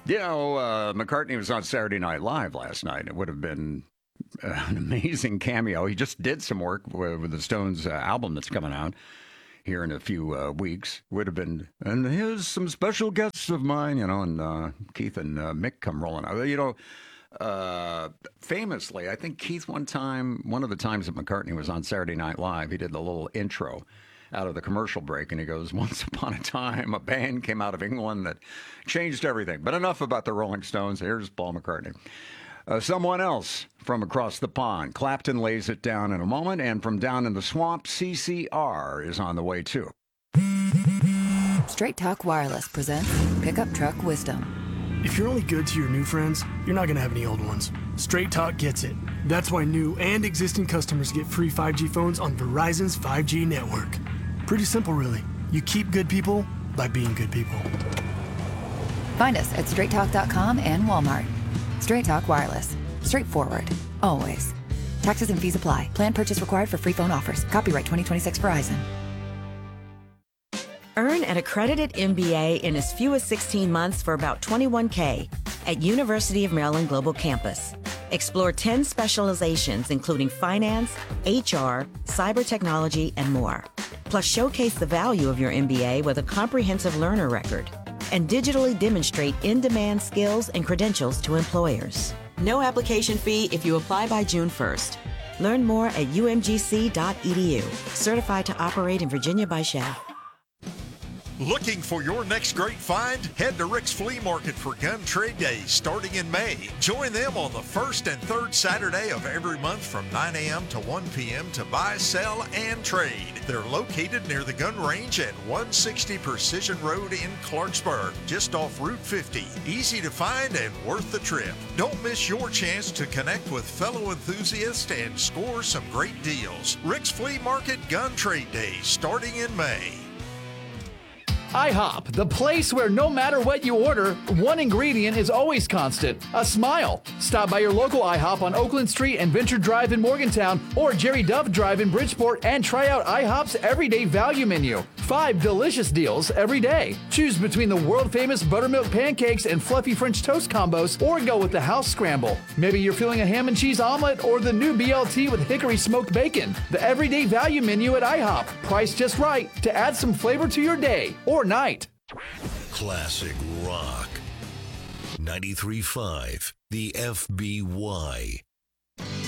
McCartney was on Saturday Night Live last night. It would have been an amazing cameo. He just did some work with the Stones album that's coming out here in a few weeks. Would have been, and here's some special guests of mine, and Keith and Mick come rolling out. Famously, I think Keith one of the times that McCartney was on Saturday Night Live, he did the little intro out of the commercial break, and he goes, once upon a time, a band came out of England that changed everything. But enough about the Rolling Stones. Here's Paul McCartney. Someone else from across the pond. Clapton lays it down in a moment, and from down in the swamp, CCR is on the way, too. Straight Talk Wireless presents Pickup Truck Wisdom. If you're only good to your new friends, you're not going to have any old ones. Straight Talk gets it. That's why new and existing customers get free 5G phones on Verizon's 5G network. Pretty simple, really. You keep good people by being good people. Find us at straighttalk.com and Walmart. Straight Talk Wireless. Straightforward. Always. Taxes and fees apply. Plan purchase required for free phone offers. Copyright 2026 Verizon. Earn an accredited MBA in as few as 16 months for about $21K at University of Maryland Global Campus. Explore 10 specializations, including finance, HR, cyber technology, and more. Plus, showcase the value of your MBA with a comprehensive learner record and digitally demonstrate in-demand skills and credentials to employers. No application fee if you apply by June 1st. Learn more at umgc.edu. Certified to operate in Virginia by Shell. Looking for your next great find? Head to Rick's Flea Market for Gun Trade Days starting in May. Join them on the first and third Saturday of every month from 9 a.m. to 1 p.m. to buy, sell, and trade. They're located near the gun range at 160 Precision Road in Clarksburg, just off Route 50. Easy to find and worth the trip. Don't miss your chance to connect with fellow enthusiasts and score some great deals. Rick's Flea Market Gun Trade Days starting in May. IHOP, the place where no matter what you order, one ingredient is always constant: a smile. Stop by your local IHOP on Oakland Street and Venture Drive in Morgantown, or Jerry Duff Drive in Bridgeport, and try out IHOP's everyday value menu. 5 delicious deals every day. Choose between the world-famous buttermilk pancakes and fluffy French toast combos, or go with the house scramble. Maybe you're feeling a ham and cheese omelet or the new BLT with hickory smoked bacon. The everyday value menu at IHOP. Priced just right to add some flavor to your day or night. Classic rock. 93.5, the FBY.